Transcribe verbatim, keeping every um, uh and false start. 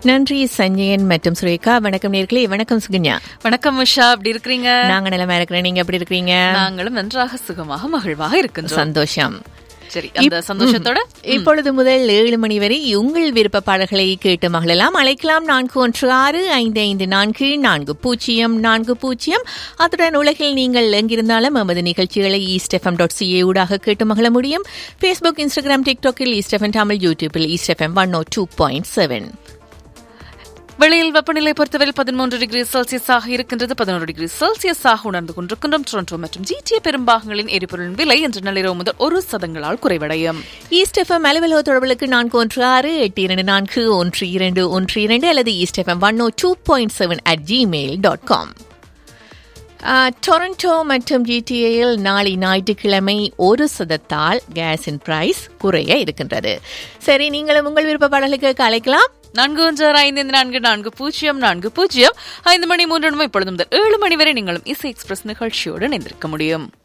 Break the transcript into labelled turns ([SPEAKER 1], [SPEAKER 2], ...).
[SPEAKER 1] நன்றி சஞ்சயன் மற்றும் சுரேகா. வணக்கம் நேர்களே. வணக்கம் சுகன்யா.
[SPEAKER 2] வணக்கம் உஷா, எப்படி இருக்கிறீங்க?
[SPEAKER 1] நாங்க நிலமா இருக்கிறேன், நீங்க எப்படி இருக்கிறீங்க?
[SPEAKER 2] நாங்களும் நன்றாக சுகமாக மகிழ்வாக இருக்கின்றோம்.
[SPEAKER 1] சந்தோஷம்.
[SPEAKER 2] சரி, அந்த சந்தோஷத்தோட
[SPEAKER 1] இப்பொழுது முதல் ஏழு மணி வரை உங்கள் விருப்ப பாடல்களை கேட்டு மகிழலாம். அழைக்கலாம் நான்கு ஒன்று ஆறு ஐந்து ஐந்து நான்கு நான்கு பூஜ்ஜியம் நான்கு பூஜ்ஜியம். அத்துடன் உலகில் நீங்கள் எங்கிருந்தாலும் எமது நிகழ்ச்சிகளை ஈஸ்ட் எஃப்எம் டாட் சிஏ ஊடாக கேட்டு மகிழ முடியும். Facebook, Instagram, டிக்டாக்கில் east FM Tamil, யூடியூபில் ஈஸ்ட் எஃப்எம் ஒன் ஓ டூ பாயிண்ட் செவன்.
[SPEAKER 2] வெளியில் வெப்பநிலை பொறுத்தவரை பதிமூன்று டிகிரி செல்சியஸாக இருக்கின்றது. பதினோரு டிகிரி செல்சியஸாக உணர்ந்து கொண்டிருக்கின்றோம். டொரண்டோ மற்றும் ஜிடிஏ பெரும்பாகங்களின் எரிபொருளின் விலை இன்று நள்ளிரவு முதல் ஒரு சதங்களால் குறைவடையும்.
[SPEAKER 1] ஈஸ்ட் எஃப்எம் அலுவலக தொடர்புகளுக்கு நான்கு ஒன்று ஆறு எட்டு இரண்டு நான்கு ஒன்று இரண்டு ஒன்று இரண்டு அல்லது east FM one O two point seven at Gmail dot com. Toronto மற்றும் ஜிடிஏயில் நாளை ஞாயிற்றுக்கிழமை ஒரு சதத்தால் கேஸின் பிரைஸ் குறைய இருக்கின்றது. சரி, நீங்களும் உங்கள் விருப்ப பாடலுக்கு அழைக்கலாம்.
[SPEAKER 2] நான்கு ஒன்று ஆறு ஐந்து நான்கு நான்கு பூஜ்ஜியம் நான்கு பூஜ்ஜியம். ஐந்து மணி மூன்று இப்பொழுது முதல் ஏழு மணி வரை நீங்களும் இசை எக்ஸ்பிரஸ் நிகழ்ச்சியோடு இணைந்திருக்க முடியும்.